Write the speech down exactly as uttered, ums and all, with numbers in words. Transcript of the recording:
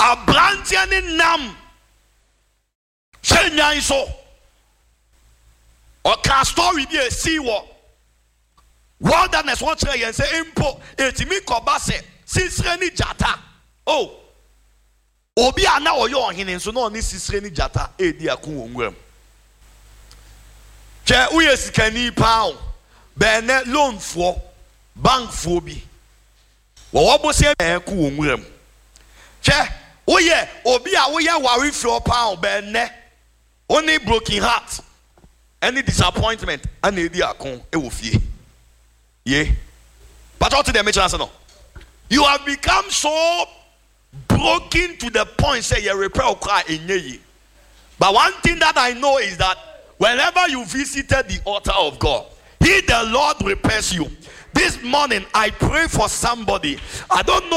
abrantia ni nam senya iso or can story be a see what wilderness what say and say impo etimi kobase sisre ni jata oh obi ana oyo ohene so no ni sisre ni jata edi akun onwam che uye sikani paun bene loan for bank for bi wo wo bo se e ku onwam che uye obi a uye worry for paun bene only broken heart any disappointment and edi akun e wo fie yeah but what did they mention answer no you have become so broken to the point say you repair cry in ye. But one thing that I know is that whenever you visited the altar of God, he the Lord repairs you. This morning I pray for somebody. I don't know